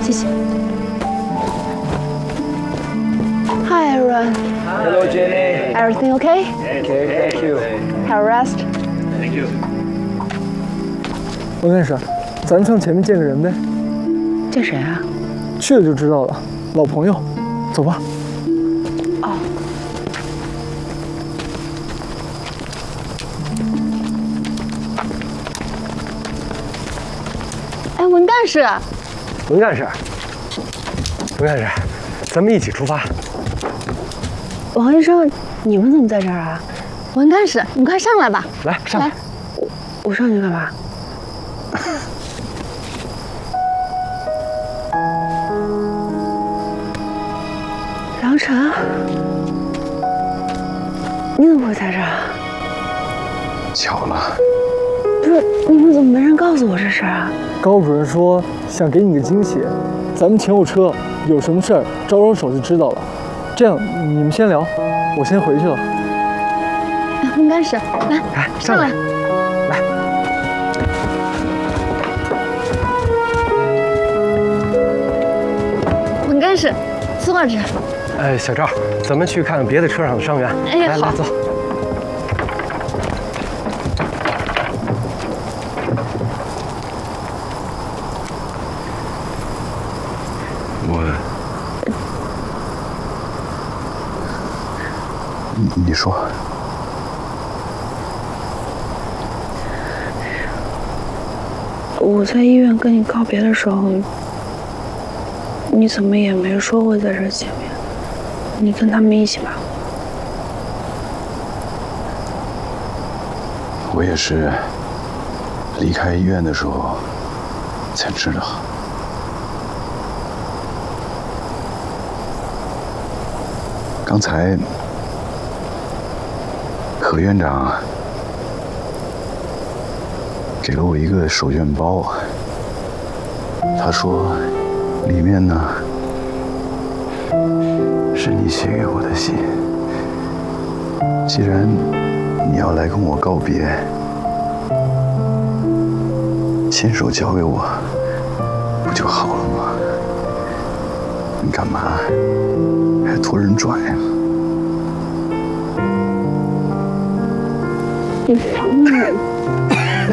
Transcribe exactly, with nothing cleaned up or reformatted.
谢谢。Hi everyone. Hello Jenny. Everything okay? Okay, thank you. Have a rest. Thank you. 文干事，咱上前面见个人呗。 见谁啊？ 去了就知道了，老朋友。走吧。 哦。哎，文干事。 文干事。文干事，咱们一起出发。 王医生，你们怎么在这儿啊？文干事，你快上来吧。 来，上来。 我我上去干嘛？梁晨，你怎么会在这儿啊？ 巧了。 不是，你们怎么没人告诉我这事儿啊？ 高主任说想给你个惊喜，咱们前有车，有什么事儿招招手就知道了。这样，你们先聊，我先回去了。 文干事，来， 来上来， 来。 文干事，坐着。 哎，小赵，咱们去看看别的车上的伤员。 哎，好。 来来，走。 我，你你说。 我在医院跟你告别的时候，你怎么也没说会在这儿见面？你跟他们一起吧。 我也是离开医院的时候才知道。刚才何院长给了我一个手绢包，他说里面呢是你写给我的信。既然你要来跟我告别，亲手交给我不就好了吗？你干嘛还托人转呀？ 你烦人。